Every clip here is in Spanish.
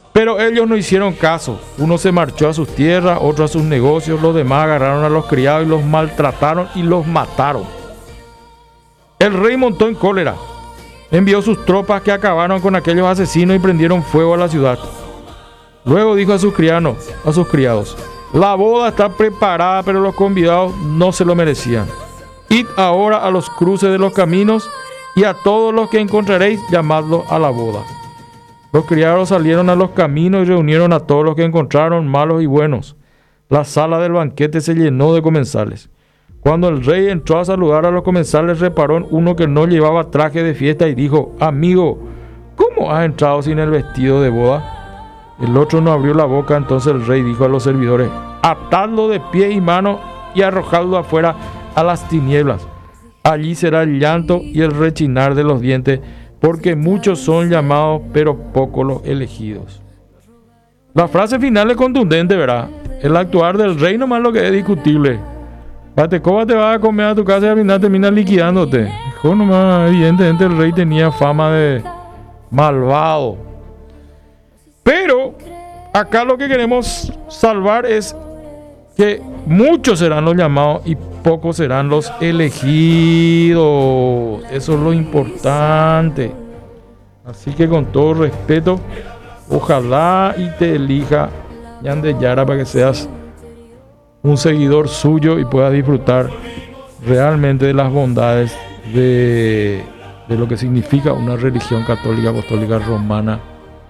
Pero ellos no hicieron caso. Uno se marchó a sus tierras, otro a sus negocios, los demás agarraron a los criados y los maltrataron y los mataron. El rey montó en cólera. Envió sus tropas que acabaron con aquellos asesinos y prendieron fuego a la ciudad. Luego dijo a sus criados, la boda está preparada, pero los convidados no se lo merecían. Id ahora a los cruces de los caminos y a todos los que encontraréis, llamadlos a la boda. Los criados salieron a los caminos y reunieron a todos los que encontraron, malos y buenos. La sala del banquete se llenó de comensales. Cuando el rey entró a saludar a los comensales, reparó en uno que no llevaba traje de fiesta y dijo, amigo, ¿cómo has entrado sin el vestido de boda? El otro no abrió la boca. Entonces el rey dijo a los servidores, atadlo de pies y manos y arrojadlo afuera a las tinieblas. Allí será el llanto y el rechinar de los dientes, porque muchos son llamados, pero pocos los elegidos. La frase final es contundente, ¿verdad? El actuar del rey nomás lo que es discutible. ¿Cómo te vas a comer a tu casa y al final terminas liquidándote? Mejor nomás, evidentemente el rey tenía fama de malvado. Pero acá lo que queremos salvar es que muchos serán los llamados y pocos serán los elegidos. Eso es lo importante. Así que con todo respeto, ojalá y te elija Yandé Yara para que seas un seguidor suyo y puedas disfrutar realmente de las bondades de lo que significa una religión católica apostólica romana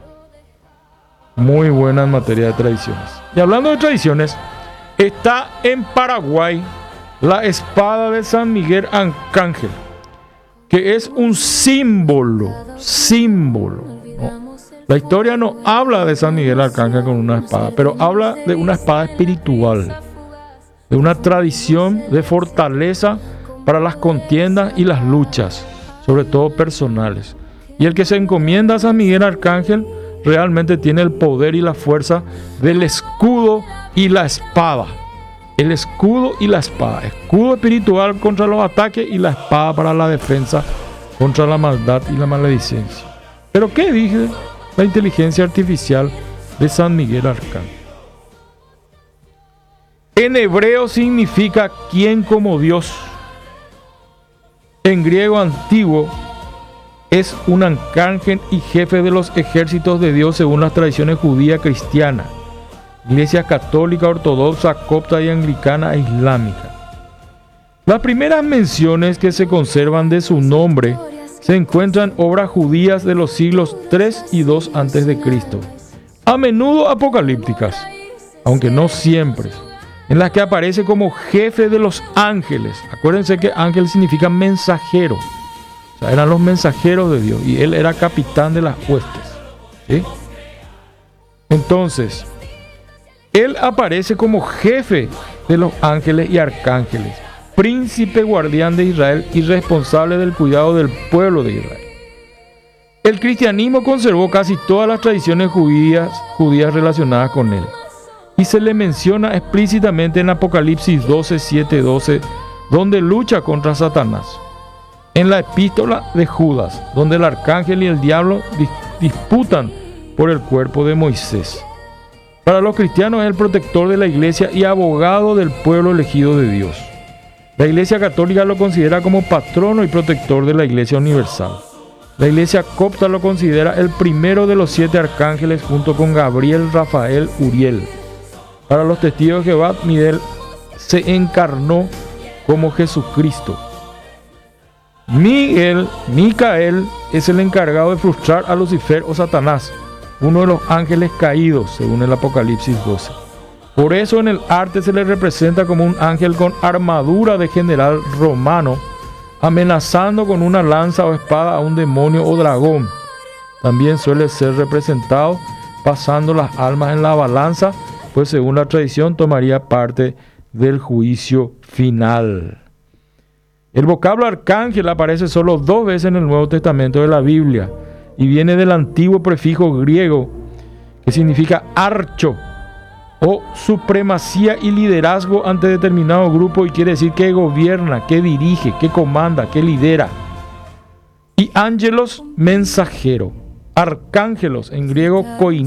muy buena en materia de tradiciones. Y hablando de tradiciones, está en Paraguay la espada de San Miguel Arcángel, que es un símbolo, ¿no? La historia no habla de San Miguel Arcángel con una espada, pero habla de una espada espiritual, de una tradición de fortaleza para las contiendas y las luchas, sobre todo personales. Y el que se encomienda a San Miguel Arcángel realmente tiene el poder y la fuerza del escudo y la espada. El escudo y la espada. Escudo espiritual contra los ataques y la espada para la defensa contra la maldad y la maledicencia. ¿Pero qué dice la inteligencia artificial de San Miguel Arcángel? En hebreo significa ¿quién como Dios? En griego antiguo es un arcángel y jefe de los ejércitos de Dios según las tradiciones judía, cristiana, iglesia católica, ortodoxa, copta y anglicana e islámica. Las primeras menciones que se conservan de su nombre se encuentran en obras judías de los siglos 3 y 2 a.C., a menudo apocalípticas, aunque no siempre, en las que aparece como jefe de los ángeles. Acuérdense que ángel significa mensajero. O sea, eran los mensajeros de Dios y él era capitán de las huestes, ¿sí? Entonces, él aparece como jefe de los ángeles y arcángeles, príncipe guardián de Israel y responsable del cuidado del pueblo de Israel. El cristianismo conservó casi todas las tradiciones judías relacionadas con él, y se le menciona explícitamente en Apocalipsis 12, 7, 12, donde lucha contra Satanás. En la epístola de Judas, donde el arcángel y el diablo disputan por el cuerpo de Moisés. Para los cristianos es el protector de la iglesia y abogado del pueblo elegido de Dios. La iglesia católica lo considera como patrono y protector de la iglesia universal. La iglesia copta lo considera el primero de los 7 arcángeles junto con Gabriel, Rafael, Uriel. Para los testigos de Jehová, Miguel se encarnó como Jesucristo. Micael es el encargado de frustrar a Lucifer o Satanás, uno de los ángeles caídos, según el Apocalipsis 12. Por eso en el arte se le representa como un ángel con armadura de general romano, amenazando con una lanza o espada a un demonio o dragón. También suele ser representado pasando las almas en la balanza, pues según la tradición tomaría parte del juicio final. El vocablo arcángel aparece solo 2 veces en el Nuevo Testamento de la Biblia y viene del antiguo prefijo griego que significa archo o supremacía y liderazgo ante determinado grupo, y quiere decir que gobierna, que dirige, que comanda, que lidera. Y ángelos, mensajero. Arcángelos en griego koinos.